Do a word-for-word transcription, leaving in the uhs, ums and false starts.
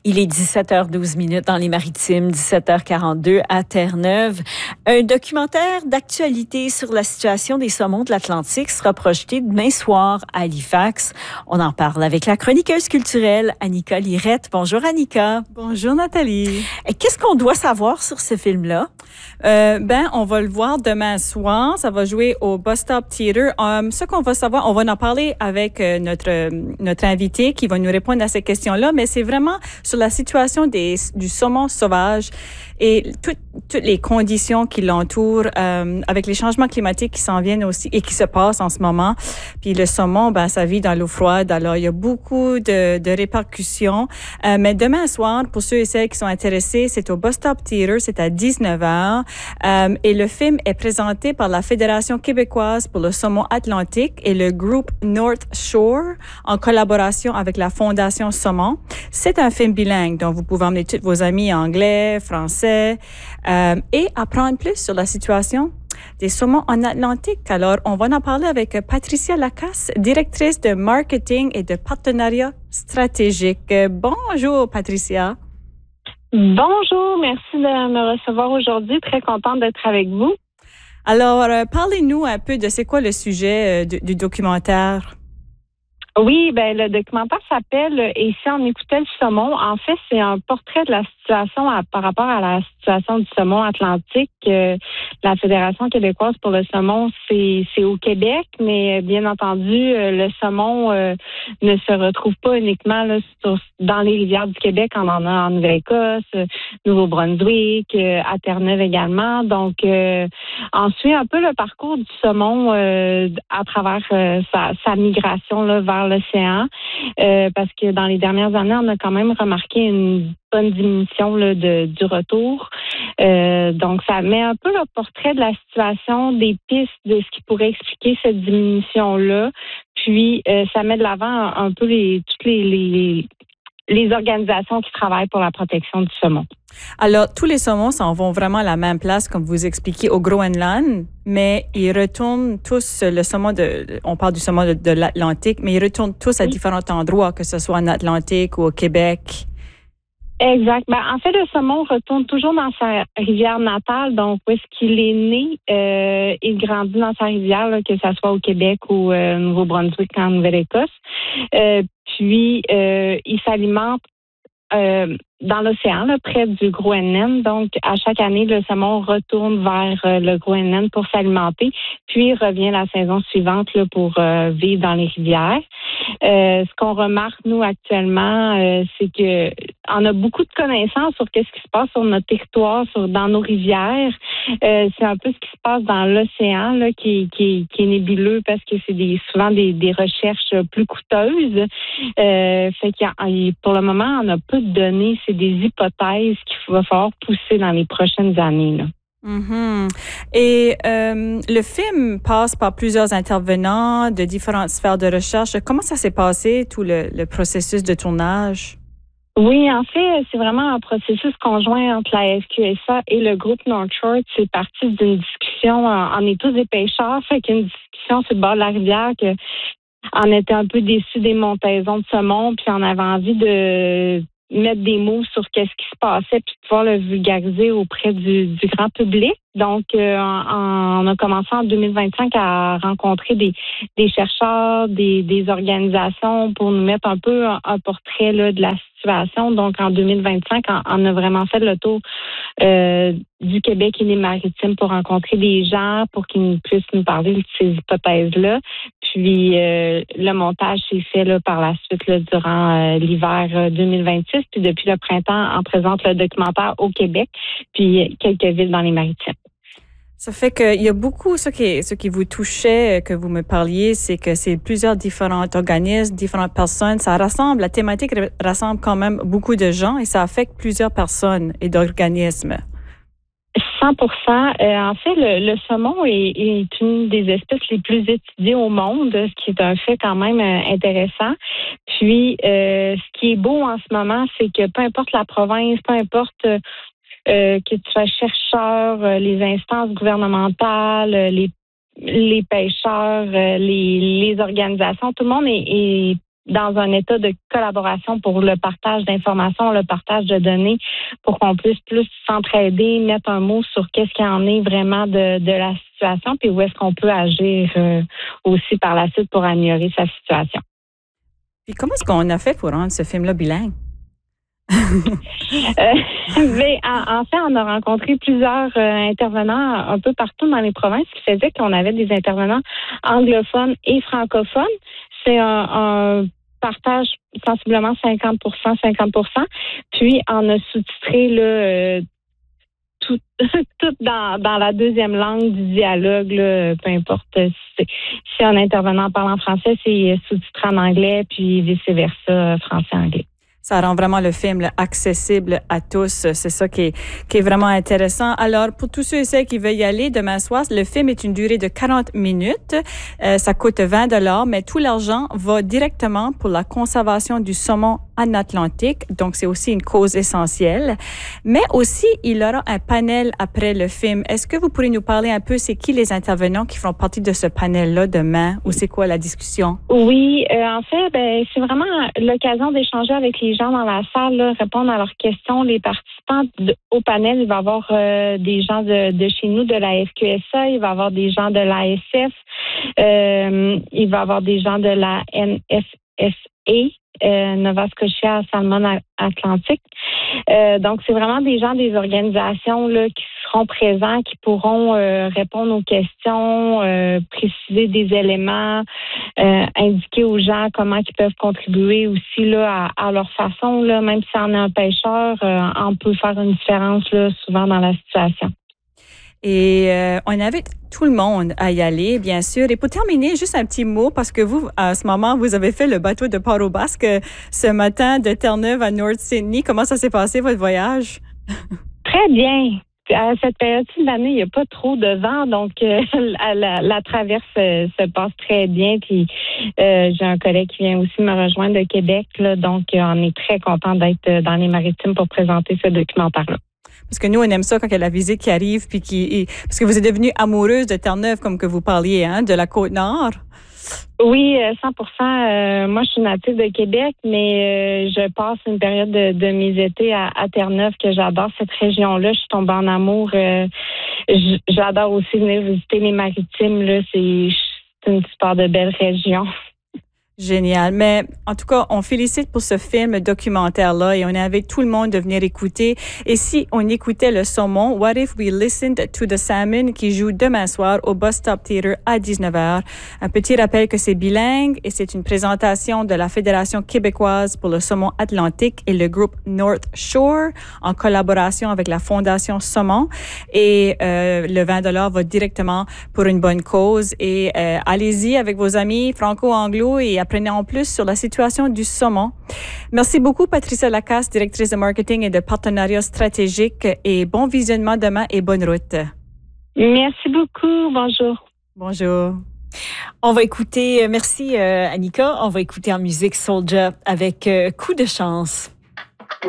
Il est dix-sept heures douze minutes dans les Maritimes, dix-sept heures quarante-deux à Terre-Neuve. Un documentaire d'actualité sur la situation des saumons de l'Atlantique sera projeté demain soir à Halifax. On en parle avec la chroniqueuse culturelle Annika Lirette. Bonjour Annika. Bonjour Nathalie. Et qu'est-ce qu'on doit savoir sur ce film-là? Euh, ben, on va le voir demain soir. Ça va jouer au Bus Stop Theatre. Um, ce qu'on va savoir, on va en parler avec euh, notre notre invité qui va nous répondre à ces questions-là. Mais c'est vraiment sur la situation des du saumon sauvage et toutes toutes les conditions qui l'entourent, euh, avec les changements climatiques qui s'en viennent aussi et qui se passent en ce moment. Puis le saumon, ben, ça vit dans l'eau froide. Alors, il y a beaucoup de, de répercussions. Euh, mais demain soir, pour ceux et celles qui sont intéressés, c'est au Bus Stop Theatre. C'est à dix-neuf heures. Euh, et le film est présenté par la Fédération québécoise pour le saumon atlantique et le groupe North Shore en collaboration avec la Fondation Saumon. C'est un film bilingue, donc vous pouvez emmener tous vos amis anglais, français, euh, et apprendre plus sur la situation des saumons en Atlantique. Alors, on va en parler avec Patricia Lacasse, directrice de marketing et de partenariat stratégique. Bonjour, Patricia. Bonjour, merci de me recevoir aujourd'hui. Très contente d'être avec vous. Alors, euh, parlez-nous un peu de c'est quoi le sujet euh, du, du documentaire. Oui, ben le documentaire s'appelle « Et si on écoutait le saumon ». En fait, c'est un portrait de la situation à, par rapport à la situation du saumon atlantique. Euh, la Fédération québécoise pour le saumon, c'est, c'est au Québec, mais bien entendu, euh, le saumon euh, ne se retrouve pas uniquement là, sur, dans les rivières du Québec. On en a en Nouvelle-Écosse, euh, Nouveau-Brunswick, euh, à Terre-Neuve également. Donc, euh, on suit un peu le parcours du saumon euh, à travers euh, sa, sa migration là, vers l'océan, euh, parce que dans les dernières années, on a quand même remarqué une bonne diminution là, de, du retour. Euh, donc, ça met un peu le portrait de la situation, des pistes de ce qui pourrait expliquer cette diminution-là. Puis, euh, ça met de l'avant un, un peu les, toutes les, les, les organisations qui travaillent pour la protection du saumon. Alors, tous les saumons s'en vont vraiment à la même place, comme vous expliquez, au Groenland, mais ils retournent tous, le saumon de, on parle du saumon de, de l'Atlantique, mais ils retournent tous à différents endroits, que ce soit en Atlantique ou au Québec. Exact. Ben, en fait, le saumon retourne toujours dans sa rivière natale, donc où est-ce qu'il est né, euh, il grandit dans sa rivière, là, que ce soit au Québec ou euh, au Nouveau-Brunswick, en Nouvelle-Écosse. Euh, puis, euh, il s'alimente euh, dans l'océan, là, près du Groenland. Donc, à chaque année, le saumon retourne vers euh, le Groenland pour s'alimenter, puis il revient la saison suivante là, pour euh, vivre dans les rivières. Euh, ce qu'on remarque, nous, actuellement, euh, c'est que on a beaucoup de connaissances sur ce qui se passe sur notre territoire, sur dans nos rivières. Euh, c'est un peu ce qui se passe dans l'océan, là, qui, qui, qui est nébuleux parce que c'est des, souvent des, des recherches plus coûteuses. Euh, fait qu'il y a, pour le moment, on a peu de données. C'est des hypothèses qu'il va falloir pousser dans les prochaines années, là. Mm-hmm. Et euh, le film passe par plusieurs intervenants de différentes sphères de recherche. Comment ça s'est passé, tout le, le processus de tournage? Oui, en fait, c'est vraiment un processus conjoint entre la F Q S A et le groupe North Shore. C'est parti d'une discussion. On est tous des pêcheurs, fait qu'une discussion sur le bord de la rivière que on était un peu déçus des montaisons de saumon, puis on avait envie de mettre des mots sur qu'est-ce qui se passait puis de pouvoir le vulgariser auprès du, du grand public. Donc, euh, on, on a commencé en deux mille vingt-cinq à rencontrer des, des chercheurs, des, des organisations pour nous mettre un peu un, un portrait là, de la situation. Donc, en deux mille vingt-cinq, on, on a vraiment fait le tour euh, du Québec et des Maritimes pour rencontrer des gens, pour qu'ils puissent nous parler de ces hypothèses-là. Puis, euh, le montage s'est fait là, par la suite là, durant euh, l'hiver deux mille vingt-six. Puis, depuis le printemps, on présente le documentaire au Québec, puis quelques villes dans les Maritimes. Ça fait qu'il y a beaucoup, ce qui, ce qui vous touchait, que vous me parliez, c'est que c'est plusieurs différents organismes, différentes personnes. Ça rassemble, la thématique rassemble quand même beaucoup de gens et ça affecte plusieurs personnes et d'organismes. cent pour cent. Euh, en fait, le, le saumon est, est une des espèces les plus étudiées au monde, ce qui est un fait quand même euh, intéressant. Puis, euh, ce qui est beau en ce moment, c'est que peu importe la province, peu importe euh, Euh, que tu sois chercheur, euh, les instances gouvernementales, euh, les, les pêcheurs, euh, les, les organisations, tout le monde est, est dans un état de collaboration pour le partage d'informations, le partage de données, pour qu'on puisse plus s'entraider, mettre un mot sur qu'est-ce qu'il en est vraiment de, de la situation, puis où est-ce qu'on peut agir euh, aussi par la suite pour améliorer sa situation. Puis comment est-ce qu'on a fait pour rendre ce film-là bilingue? euh, mais en, en fait, on a rencontré plusieurs euh, intervenants un peu partout dans les provinces, ce qui faisait qu'on avait des intervenants anglophones et francophones. C'est un, un partage sensiblement cinquante pour cent, cinquante pour cent. Puis, on a sous-titré là, euh, tout, tout dans, dans la deuxième langue du dialogue, là, peu importe si, si un intervenant parle en français, c'est sous-titré en anglais, puis vice-versa, français-anglais. Ça rend vraiment le film là, accessible à tous. C'est ça qui est, qui est vraiment intéressant. Alors, pour tous ceux et celles qui veulent y aller demain soir, le film est une durée de quarante minutes. Euh, ça coûte vingt dollars, mais tout l'argent va directement pour la conservation du saumon en Atlantique. Donc, c'est aussi une cause essentielle. Mais aussi, il y aura un panel après le film. Est-ce que vous pourriez nous parler un peu, c'est qui les intervenants qui feront partie de ce panel-là demain ou c'est quoi la discussion? Oui, euh, en fait, ben, c'est vraiment l'occasion d'échanger avec les gens dans la salle, là, répondre à leurs questions. Les participants de, au panel, il va y avoir euh, des gens de, de chez nous, de la F Q S A, il va y avoir des gens de l'A S F, euh, il va y avoir des gens de la N S S A. Euh, Nova Scotia Salmon Atlantique. Euh, donc, c'est vraiment des gens des organisations là, qui seront présents, qui pourront euh, répondre aux questions, euh, préciser des éléments, euh, indiquer aux gens comment ils peuvent contribuer aussi là, à, à leur façon. Là, même si on est un pêcheur, euh, on peut faire une différence là, souvent dans la situation. Et euh, on invite tout le monde à y aller, bien sûr. Et pour terminer, juste un petit mot, parce que vous, à ce moment, vous avez fait le bateau de Port-au-Basque ce matin de Terre-Neuve à North Sydney. Comment ça s'est passé, votre voyage? Très bien. À cette période-ci de l'année, il n'y a pas trop de vent, donc euh, la, la, la traverse euh, se passe très bien. Puis euh, j'ai un collègue qui vient aussi me rejoindre de Québec, là, donc euh, on est très content d'être dans les Maritimes pour présenter ce documentaire-là. Parce que nous, on aime ça quand il y a la visite qui arrive, puis qui, parce que vous êtes devenue amoureuse de Terre-Neuve, comme que vous parliez, hein, de la Côte-Nord. Oui, cent pour cent. Euh, moi, je suis native de Québec, mais euh, je passe une période de, de mes étés à, à Terre-Neuve que j'adore cette région-là. Je suis tombée en amour. Euh, j'adore aussi venir visiter les Maritimes. Là, c'est, c'est une super de belle région. Génial. Mais en tout cas, on félicite pour ce film documentaire-là et on invite tout le monde de venir écouter. Et si on écoutait le saumon, What If We Listened to the Salmon, qui joue demain soir au Bus Stop Theatre à dix-neuf heures. Un petit rappel que c'est bilingue et c'est une présentation de la Fédération québécoise pour le saumon atlantique et le groupe North Shore en collaboration avec la Fondation Saumon. Et euh, le vingt dollars va directement pour une bonne cause. Et euh, allez-y avec vos amis franco-anglo et apprenez en plus sur la situation du saumon. Merci beaucoup, Patricia Lacasse, directrice de marketing et de partenariat stratégique. Et bon visionnement demain et bonne route. Merci beaucoup. Bonjour. Bonjour. On va écouter, merci euh, Annika, on va écouter en musique Soulja avec euh, Coup de chance.